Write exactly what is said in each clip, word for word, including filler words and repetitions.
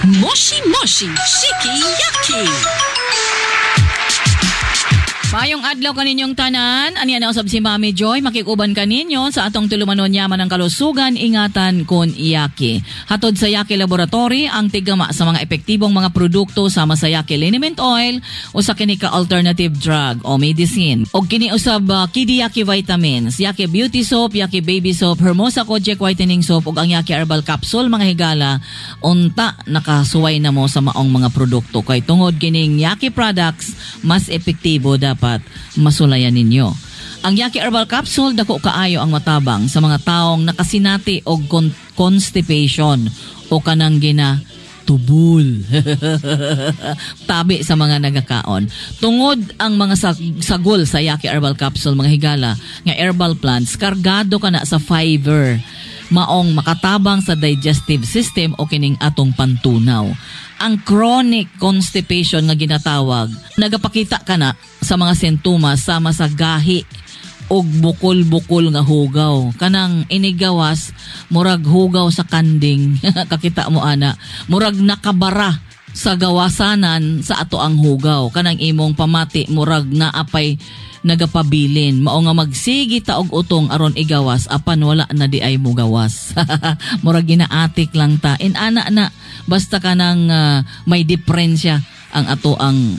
Moshi Moshi Shiki-Yaki. Mayong adlaw kaninyong tanan, aniya na usab si Mami Joy, makikuban kaninyo sa atong tulumanon yaman ng kalusugan, ingatan kon Yaki. Hatod sa Yaki Laboratory ang tigama sa mga epektibong mga produkto sama sa Yaki Liniment Oil o sa kini ka alternative drug o medicine. O kini usab uh, Kidi Yaki Vitamins, Yaki Beauty Soap, Yaki Baby Soap, Hermosa Kojic Whitening Soap ug ang Yaki Herbal Capsule mga higala, unta nakasuway na mo sa maong mga produkto kay tungod kining Yaki products mas epektibo dapat masulayan ninyo. Ang Yaki Herbal Capsule dako kaayo ang matabang sa mga taong nakasinati og con- constipation o kanang gina tubul. Tabi sa mga nagakaon. Tungod ang mga sag- sagol sa Yaki Herbal Capsule mga higala nga herbal plants kargado kana sa fiber maong makatabang sa digestive system o kining atong pantunaw. Ang chronic constipation nga ginatawag, nagapakita ka na sa mga sintomas sama sa gahi og bukol-bukol nga hugaw. Kanang inigawas, murag hugaw sa kanding. Kakita mo ana, murag nakabara sa gawasanan sa ato ang hugaw. Kanang imong pamati, murag naapay nagapabilin. Mao nga magsigi ta og utong aron igawas, apan wala na di ay mo gawas. Murag ginaatik lang ta. Inana na, basta ka nang uh, may diferensya ang ato ang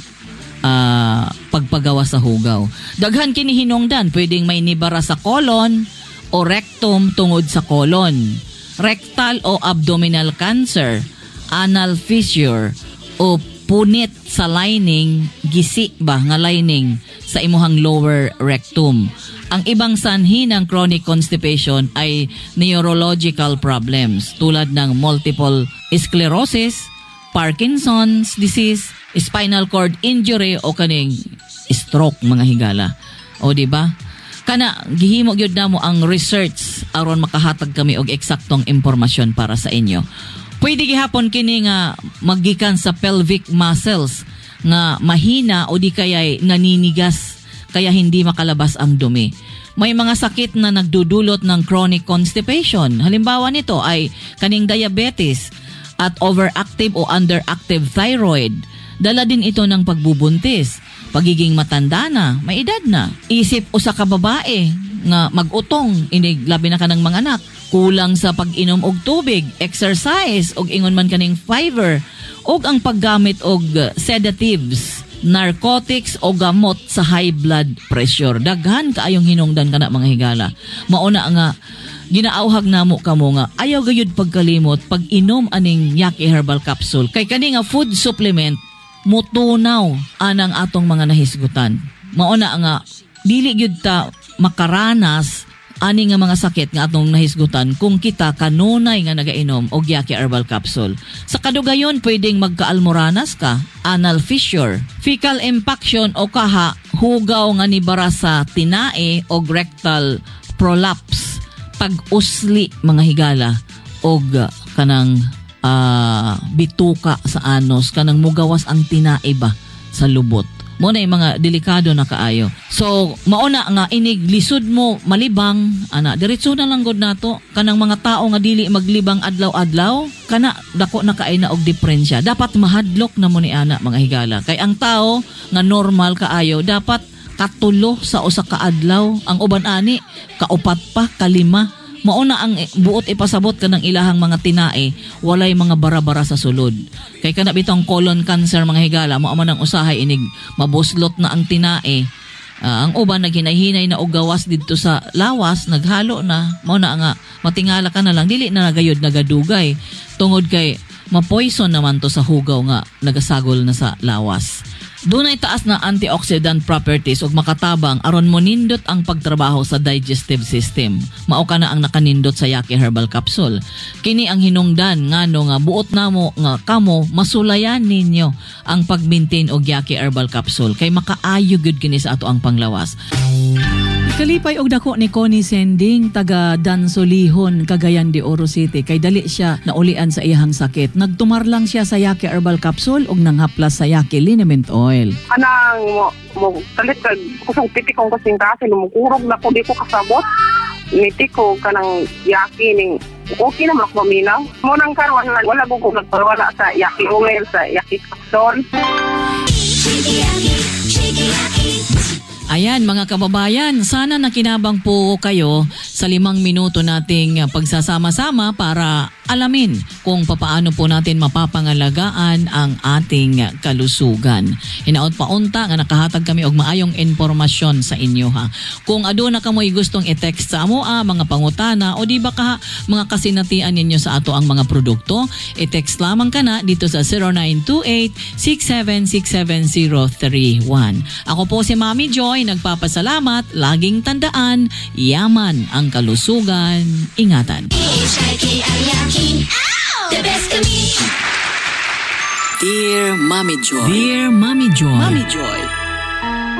uh, pagpagawa sa hugaw. Daghan kini hinungdan, pwedeng may nibara sa colon o rectum tungod sa colon, rectal o abdominal cancer, anal fissure o punit sa lining, gisi ba nga lining sa imuhang lower rectum. Ang ibang sanhi ng chronic constipation ay neurological problems tulad ng multiple sclerosis, Parkinson's disease, spinal cord injury o kaning stroke mga higala. O di ba? Kana gihimo gyud namo ang research aron makahatag kami og eksaktong impormasyon para sa inyo. Pwede gihapon kini nga maggikan sa pelvic muscles nga mahina o di kaya'y naninigas kaya hindi makalabas ang dumi. May mga sakit na nagdudulot ng chronic constipation. Halimbawa nito ay kaning diabetes at overactive o underactive thyroid. Dala din ito ng pagbubuntis, pagiging matanda na, may edad na. Isip usa ka babae nga mag-utong, inig labi na ka ng mga anak. Kulang sa pag-inom og tubig, exercise og ingon man kaning fiber, og ang paggamit og sedatives, narcotics o gamot sa high blood pressure. Daghan kaayong hinungdan kana mga higala. Mauna nga ginaauhag namo kamo nga ayaw gayud pagkalimot pag-inom aning Yaki Herbal Capsule. Kay kani nga food supplement mutunaw anang atong mga nahisgutan. Mauna nga dili gyud ta makaranas ani nga mga sakit nga atong nahisgutan kung kita kanunay nga nagainom og Yaki Herbal Capsule. Sa kadugayon pwedeng magkaalmoranas ka, anal fissure, fecal impaction o kaha hugaw nga nibara sa tinae o rectal prolapse, pag-usli mga higala og kanang uh, bituka sa anus, kanang mugawas ang tinae ba sa lubot. Mo na yung mga delikado na kaayo. So, mauna nga inig lisod mo malibang, ana, diretso na lang gud nato kanang mga tao nga dili maglibang adlaw-adlaw, kana dako na kaay na og diferensya. Dapat mahadlok na mo ni ana mga higala. Kay ang tao nga normal kaayo dapat katulo sa usa ka adlaw, ang uban ani kaupat pa, kalima. Mauna ang buot ipasabot kanang ilahang mga tinae, walay mga bara-bara sa sulod. Kay kana bitong colon cancer mga higala, mao man ang usahay inig mabuslot na ang tinae. Uh, ang uban naghinahinay na og gawas didto sa lawas, naghalo na, mao na nga matingala ka na lang, dili na nagayod nagadugay tungod kay mapoison naman to sa hugaw nga nagasagol na sa lawas. Dunay taas na antioxidant properties ug makatabang aron monindot ang pagtrabaho sa digestive system. Mao kana ang nakanindot sa Yaki Herbal Capsule. Kini ang hinungdan ngano nga buot namo nga kamo masulayan ninyo ang pag-maintain og Yaki Herbal Capsule kay makaayo gyud kini sa ato ang panglawas. Kalipay og dako ni Connie Sending taga Dansolihon, Cagayan de Oro City kay dali siya naulian sa iyang sakit. Nagtumar lang siya sa Yaki Herbal Capsule ug nanghaplas sa Yaki Liniment Oil. Anang mo mo talit kag kusog pipi kong kasing kasi lumukurog na ko di ko kasabot. miti ko kanang yaki ning okay naman ako maminaw. Munang karon wala ko ko nagpawala sa yaki oil, sa yaki capsule. Ayan mga kababayan, sana nakinabang po kayo sa limang minuto nating pagsasama-sama para alamin kung papaano po natin mapapangalagaan ang ating kalusugan. Hinaot pa unta nga nakahatag kami og maayong informasyon sa inyo ha. Kung aduna ka mo'y gustong i-text sa amo ah, mga pangutana o di ba ka mga kasinatian ninyo sa ato ang mga produkto, i-text lamang ka na dito sa zero nine two eight, six seven six seven zero three one. Ako po si Mami Joy, nagpapasalamat, laging tandaan, yaman ang kalusugan, ingatan. The best of me. Dear Mommy Joy. Dear Mami Joy. Mommy Joy.